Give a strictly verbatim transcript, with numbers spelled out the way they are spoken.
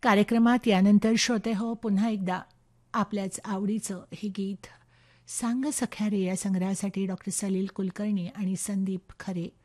कार्यक्रमात यानंतर श्रोते हो पुन्हा एकदा आपल्याच आवडीचं हे गीत सांग सख्या रे या संग्रहासाठी डॉक्टर सलील कुलकर्णी आणि संदीप खरे